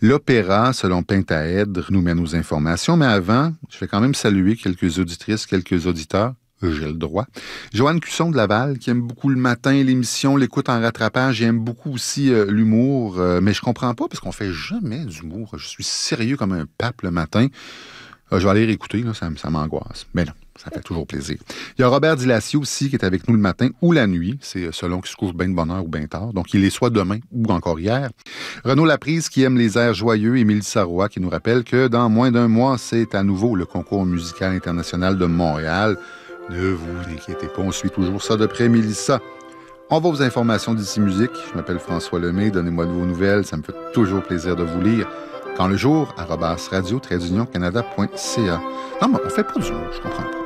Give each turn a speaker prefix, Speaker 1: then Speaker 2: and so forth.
Speaker 1: L'opéra, selon Pentaèdre, nous mène aux informations. Mais avant, je vais quand même saluer quelques auditrices, quelques auditeurs. J'ai le droit. Joanne Cusson de Laval, qui aime beaucoup le matin, l'émission, l'écoute en rattrapage. J'aime beaucoup aussi l'humour, mais je comprends pas parce qu'on fait jamais d'humour. Je suis sérieux comme un pape le matin. Je vais aller réécouter, là, ça m'angoisse. Mais non, ça fait toujours plaisir. Il y a Robert Dilassio aussi qui est avec nous le matin ou la nuit. C'est selon qu'il se couche bien de bonne heure ou bien tard. Donc, il est soit demain ou encore hier. Renaud Laprise qui aime les airs joyeux. Émilie Sarrois qui nous rappelle que dans moins d'un mois, c'est à nouveau le concours musical international de Montréal. Ne vous inquiétez pas, on suit toujours ça de près, Mélissa. On va aux informations d'ici musique. Je m'appelle François Lemay. Donnez-moi de vos nouvelles. Ça me fait toujours plaisir de vous lire. Quand le jour, @radio-canada.ca. Non, mais on fait pas d'humour, je comprends pas.